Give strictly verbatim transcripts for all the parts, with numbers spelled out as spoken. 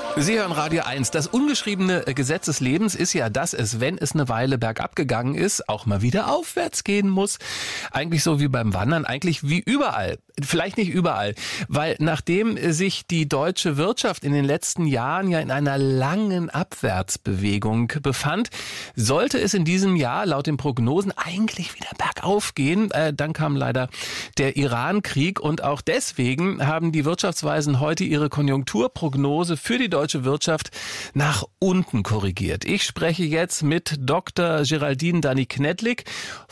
Sie hören Radio eins. Das ungeschriebene Gesetz des Lebens ist ja, dass es, wenn es eine Weile bergab gegangen ist, auch mal wieder aufwärts gehen muss. Eigentlich so wie beim Wandern, eigentlich wie überall. Vielleicht nicht überall, weil nachdem sich die deutsche Wirtschaft in den letzten Jahren ja in einer langen Abwärtsbewegung befand, sollte es in diesem Jahr laut den Prognosen eigentlich wieder bergauf gehen. Äh, dann kam leider der Iran-Krieg und auch deswegen haben die Wirtschaftsweisen heute ihre Konjunkturprognose für die deutsche Wirtschaft nach unten korrigiert. Ich spreche jetzt mit Doktor Geraldine Dany-Knedlik,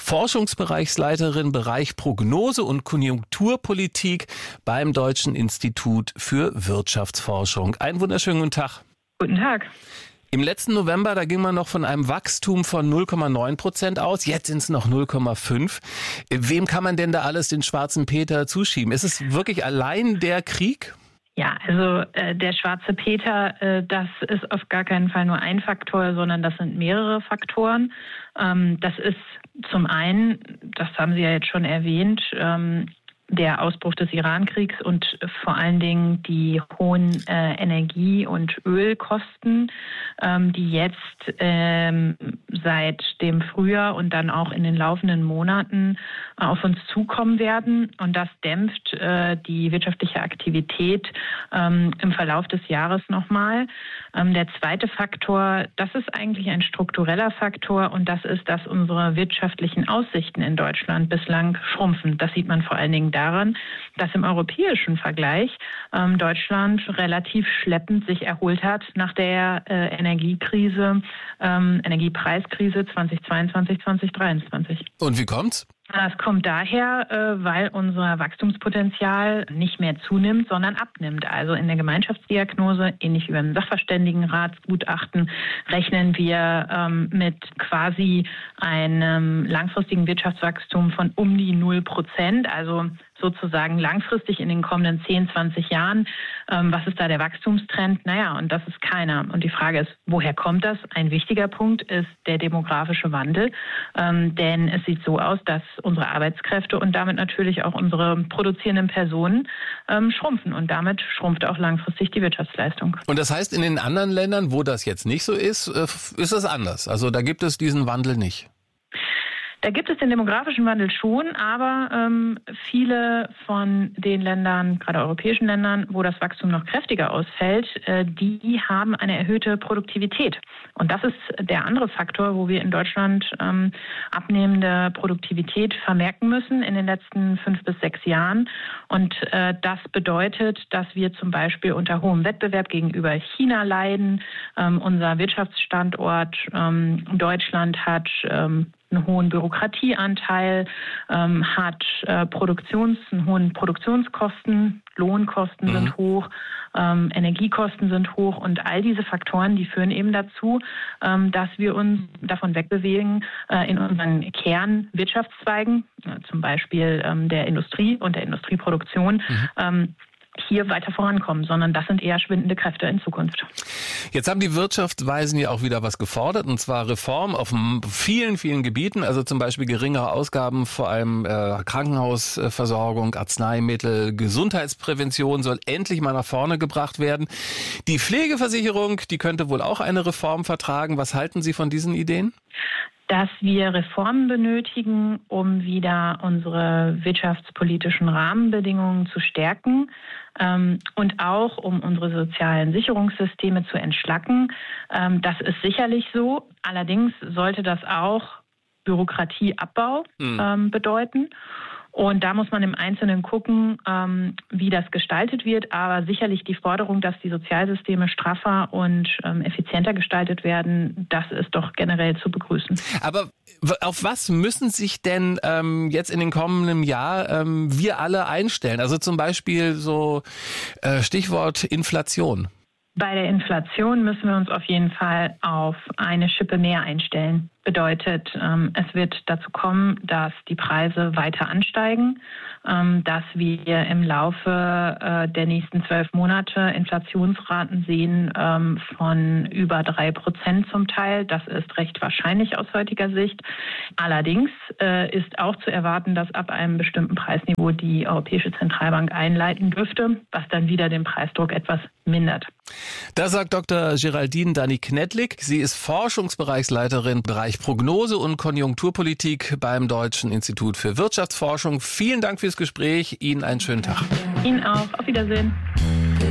Forschungsbereichsleiterin Bereich Prognose und Konjunkturpolitik beim Deutschen Institut für Wirtschaftsforschung. Einen wunderschönen guten Tag. Guten Tag. Im letzten November, da ging man noch von einem Wachstum von null Komma neun Prozent aus. Jetzt sind es noch null Komma fünf. Wem kann man denn da alles den schwarzen Peter zuschieben? Ist es wirklich allein der Krieg? Ja, also äh, der schwarze Peter, äh, das ist auf gar keinen Fall nur ein Faktor, sondern das sind mehrere Faktoren. Ähm, das ist zum einen, das haben Sie ja jetzt schon erwähnt, ähm, der Ausbruch des Iran-Kriegs und vor allen Dingen die hohen äh, Energie- und Ölkosten, ähm, die jetzt ähm, seit dem Frühjahr und dann auch in den laufenden Monaten auf uns zukommen werden. Und das dämpft äh, die wirtschaftliche Aktivität ähm, im Verlauf des Jahres nochmal. Ähm, der zweite Faktor, das ist eigentlich ein struktureller Faktor und das ist, dass unsere wirtschaftlichen Aussichten in Deutschland bislang schrumpfen. Das sieht man vor allen Dingen daran, dass im europäischen Vergleich ähm, Deutschland relativ schleppend sich erholt hat nach der äh, Energiekrise, ähm, Energiepreiskrise zweitausendzweiundzwanzig, zweitausenddreiundzwanzig. Und wie kommt's? Das kommt daher, äh, weil unser Wachstumspotenzial nicht mehr zunimmt, sondern abnimmt. Also in der Gemeinschaftsdiagnose, ähnlich wie beim Sachverständigenratsgutachten, rechnen wir ähm, mit quasi einem langfristigen Wirtschaftswachstum von um die null Prozent, also sozusagen langfristig in den kommenden zehn, zwanzig Jahren. Ähm, was ist da der Wachstumstrend? Naja, und das ist keiner. Und die Frage ist, woher kommt das? Ein wichtiger Punkt ist der demografische Wandel. Ähm, denn es sieht so aus, dass unsere Arbeitskräfte und damit natürlich auch unsere produzierenden Personen ähm, schrumpfen. Und damit schrumpft auch langfristig die Wirtschaftsleistung. Und das heißt, in den anderen Ländern, wo das jetzt nicht so ist, ist das anders. Also da gibt es diesen Wandel nicht. Da gibt es den demografischen Wandel schon, aber ähm, viele von den Ländern, gerade europäischen Ländern, wo das Wachstum noch kräftiger ausfällt, äh, die haben eine erhöhte Produktivität. Und das ist der andere Faktor, wo wir in Deutschland ähm, abnehmende Produktivität vermerken müssen in den letzten fünf bis sechs Jahren. Und äh, das bedeutet, dass wir zum Beispiel unter hohem Wettbewerb gegenüber China leiden. Ähm, unser Wirtschaftsstandort ähm, Deutschland hat ähm, einen hohen Bürokratieanteil, ähm, hat äh, Produktions, einen hohen Produktionskosten, Lohnkosten mhm. sind hoch, ähm, Energiekosten sind hoch und all diese Faktoren, die führen eben dazu, ähm, dass wir uns davon wegbewegen, äh, in unseren Kernwirtschaftszweigen, äh, zum Beispiel ähm, der Industrie und der Industrieproduktion, mhm. ähm, hier weiter vorankommen, sondern das sind eher schwindende Kräfte in Zukunft. Jetzt haben die Wirtschaftsweisen ja auch wieder was gefordert, und zwar Reform auf vielen, vielen Gebieten, also zum Beispiel geringere Ausgaben, vor allem äh, Krankenhausversorgung, Arzneimittel, Gesundheitsprävention soll endlich mal nach vorne gebracht werden. Die Pflegeversicherung, die könnte wohl auch eine Reform vertragen. Was halten Sie von diesen Ideen? Dass wir Reformen benötigen, um wieder unsere wirtschaftspolitischen Rahmenbedingungen zu stärken ähm, und auch um unsere sozialen Sicherungssysteme zu entschlacken. Ähm, das ist sicherlich so. Allerdings sollte das auch Bürokratieabbau mhm. ähm, bedeuten. Und da muss man im Einzelnen gucken, ähm, wie das gestaltet wird. Aber sicherlich die Forderung, dass die Sozialsysteme straffer und ähm, effizienter gestaltet werden, das ist doch generell zu begrüßen. Aber auf was müssen sich denn ähm, jetzt in den kommenden Jahr ähm, wir alle einstellen? Also zum Beispiel so äh, Stichwort Inflation. Bei der Inflation müssen wir uns auf jeden Fall auf eine Schippe mehr einstellen. bedeutet, ähm, es wird dazu kommen, dass die Preise weiter ansteigen, ähm, dass wir im Laufe äh, der nächsten zwölf Monate Inflationsraten sehen ähm, von über drei Prozent zum Teil. Das ist recht wahrscheinlich aus heutiger Sicht. Allerdings äh, ist auch zu erwarten, dass ab einem bestimmten Preisniveau die Europäische Zentralbank einleiten dürfte, was dann wieder den Preisdruck etwas mindert. Das sagt Doktor Geraldine Dany-Knedlik. Sie ist Forschungsbereichsleiterin Bereich Prognose und Konjunkturpolitik beim Deutschen Institut für Wirtschaftsforschung. Vielen Dank fürs Gespräch. Ihnen einen schönen Tag. Ihnen auch. Auf Wiedersehen.